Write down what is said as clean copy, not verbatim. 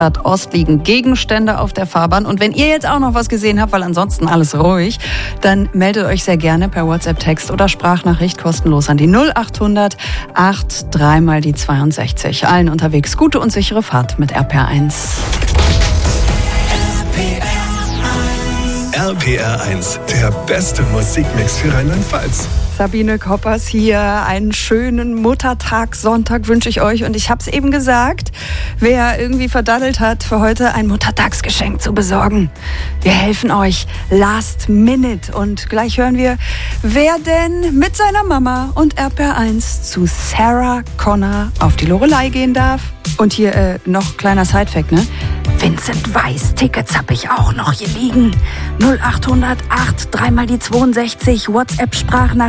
Ost liegen Gegenstände auf der Fahrbahn. Und wenn ihr jetzt auch noch was gesehen habt, weil ansonsten alles ruhig, dann meldet euch sehr gerne per WhatsApp-Text oder Sprachnachricht kostenlos an die 0800 83 mal die 62. Allen unterwegs gute und sichere Fahrt mit RPR1. RPR1, der beste Musikmix für Rheinland-Pfalz. Sabine Koppers hier. Einen schönen Muttertagssonntag wünsche ich euch. Und ich habe es eben gesagt, wer irgendwie verdaddelt hat, für heute ein Muttertagsgeschenk zu besorgen. Wir helfen euch last minute. Und gleich hören wir, wer denn mit seiner Mama und RPR1 zu Sarah Connor auf die Loreley gehen darf. Und hier noch kleiner Sidefact, ne? Vincent Weiss Tickets habe ich auch noch hier liegen. 0800 83 mal die 62 WhatsApp-Sprachnachricht.